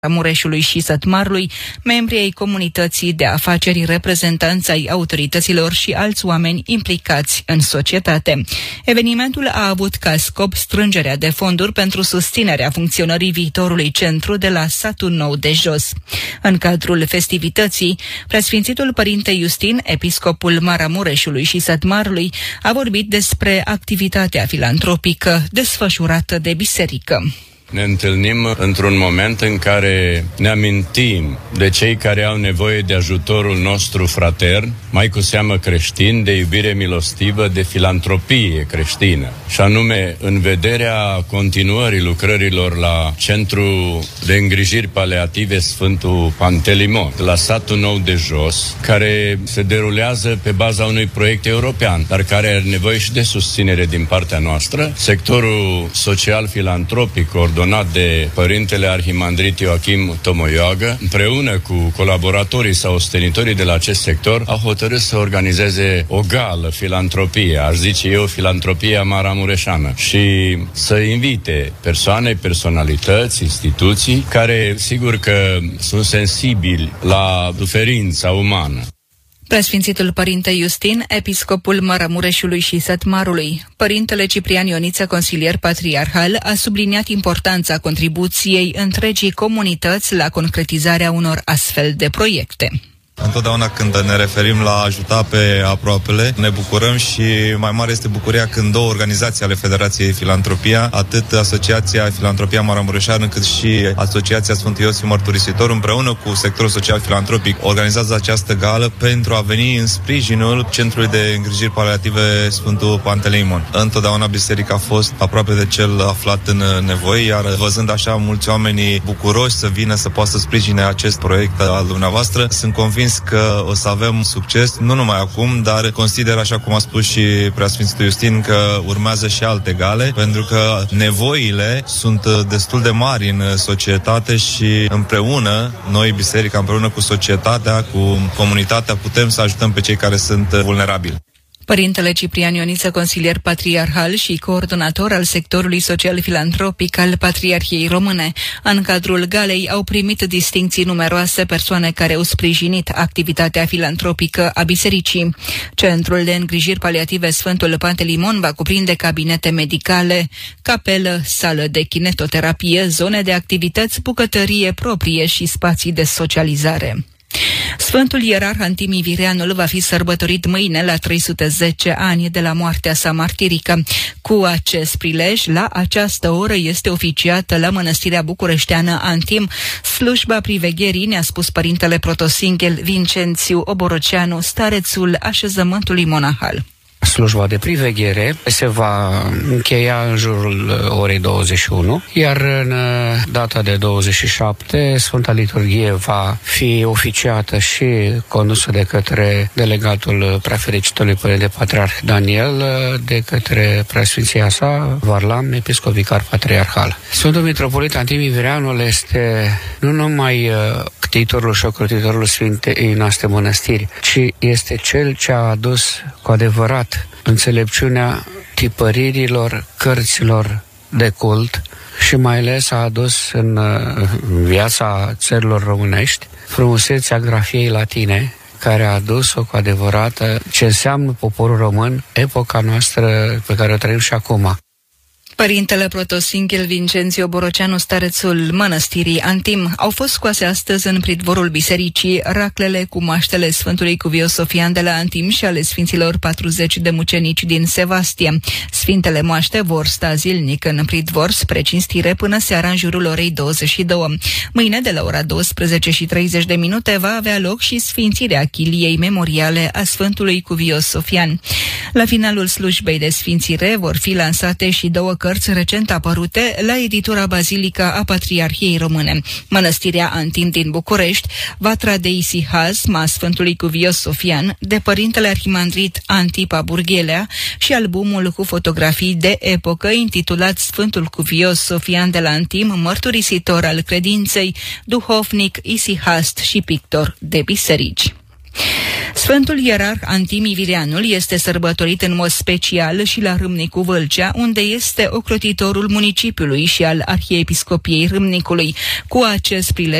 Mureșului și Sătmarului, membrii ai comunității de afaceri, reprezentanți ai autorităților și alți oameni implicați în societate. Evenimentul a avut ca scop strângerea de fonduri pentru susținerea funcționării viitorului centru de la satul nou de jos. În cadrul festivității, Preasfințitul Părinte Iustin, episcopul Maramureșului și Sătmarului, a vorbit despre activitatea filantropică desfășurată de biserică. Ne întâlnim într-un moment în care ne amintim de cei care au nevoie de ajutorul nostru fratern, mai cu seamă creștin, de iubire milostivă, de filantropie creștină. Și anume, în vederea continuării lucrărilor la Centru de Îngrijiri Paliative Sfântul Pantelimon, la satul nou de jos, care se derulează pe baza unui proiect european, dar care are nevoie și de susținere din partea noastră. Sectorul social filantropic ordonat de Părintele Arhimandrit Ioachim Tomoioagă, împreună cu colaboratorii sau ostenitorii de la acest sector, au hotărât să organizeze o gală filantropie, aș zice eu filantropia maramureșană, și să invite persoane, personalități, instituții, care sigur că sunt sensibili la suferința umană. Preasfințitul Părinte Iustin, episcopul Maramureșului și Sătmarului, Părintele Ciprian Ioniță, consilier patriarhal, a subliniat importanța contribuției întregii comunități la concretizarea unor astfel de proiecte. Întotdeauna când ne referim la ajuta pe aproapele, ne bucurăm și mai mare este bucuria când două organizații ale Federației Filantropia, atât Asociația Filantropia Maramureșeană cât și Asociația Sfântul Iosif Mărturisitor, împreună cu sectorul social filantropic, organizează această gală pentru a veni în sprijinul Centrului de Îngrijiri Paliative Sfântul Pantelimon. Întotdeauna biserica a fost aproape de cel aflat în nevoie, iar văzând așa mulți oameni bucuroși să vină să poată să sprijine acest proiect al dumneavoastră, sunt convins că o să avem succes, nu numai acum, dar consider, așa cum a spus și Preasfințitul Iustin, că urmează și alte gale, pentru că nevoile sunt destul de mari în societate și împreună, noi, biserica, împreună cu societatea, cu comunitatea, putem să ajutăm pe cei care sunt vulnerabili. Părintele Ciprian Ioniță, consilier patriarhal și coordonator al sectorului social filantropic al Patriarhiei Române. În cadrul galei au primit distincții numeroase persoane care au sprijinit activitatea filantropică a bisericii. Centrul de Îngrijiri Paliative Sfântul Pantelimon va cuprinde cabinete medicale, capelă, sală de kinetoterapie, zone de activități, bucătărie proprie și spații de socializare. Sfântul Ierarh Antimii Vireanul va fi sărbătorit mâine la 310 ani de la moartea sa martirică. Cu acest prilej, la această oră este oficiată la Mănăstirea Bucureșteană Antim slujba privegherii, ne-a spus Părintele Protosinghel Vincențiu Oboroceanu, starețul așezământului monahal. Slujba de priveghere se va încheia în jurul orei 21, iar în data de 27, Sfânta Liturghie va fi oficiată și condusă de către delegatul Preafericitului Părinte Patriarh Daniel, de către Preasfinția sa, Varlam, episcop vicar patriarhal. Sfântul Mitropolit Antimii Vireanul este nu numai ctitorul și ocrotitorul Sfintei noastre mănăstiri, ci este cel ce a adus cu adevărat înțelepciunea tipăririlor cărților de cult și mai ales a adus în viața țărilor românești frumusețea grafiei latine, care a adus-o cu adevărat ce înseamnă poporul român, epoca noastră pe care o trăim și acum. Părintele Protosinghel Vincențiu Oboroceanu, starețul mănăstirii Antim, au fost scoase astăzi în pridvorul bisericii raclele cu maștele Sfântului Cuvios Sofian de la Antim și ale Sfinților 40 de mucenici din Sevastia. Sfintele moaște vor sta zilnic în pridvor spre cinstire până seara în jurul orei 22. Mâine, de la ora 12:30, va avea loc și sfințirea chiliei memoriale a Sfântului Cuvios Sofian. La finalul slujbei de sfințire vor fi lansate și două cărți recent apărute la editura Bazilica a Patriarhiei Române. Mănăstirea Antim din București va trade Isihasma Sfântului Cuvios Sofian de Părintele Arhimandrit Antipa Burghelea și albumul cu fotografii de epocă intitulat Sfântul Cuvios Sofian de la Antim, mărturisitor al credinței, duhovnic, isihast și pictor de biserici. Sfântul Ierarh Antim Ivireanul este sărbătorit în mod special și la Râmnicu Vâlcea, unde este ocrotitorul municipiului și al Arhiepiscopiei Râmnicului. Cu acest prilej